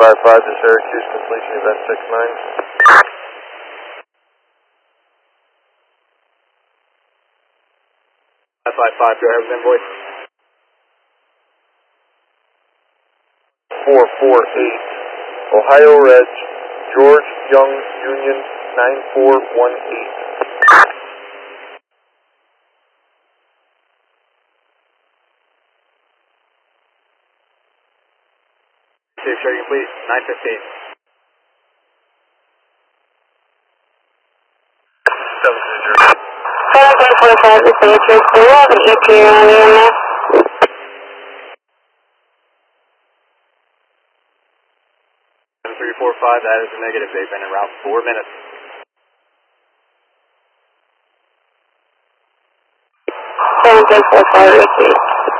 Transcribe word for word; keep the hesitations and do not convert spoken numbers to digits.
five five to Syracuse, completion event six nine. five five five, go ahead with invoice. four four eight, Ohio Reg, George Young Union nine four one eight. Safe show complete, nine fifteen. seven ten forty-five to Syracuse, do you have an E T A on the E M S? seven three four five, that is a negative, they've been around four minutes. seven ten forty-five, repeat.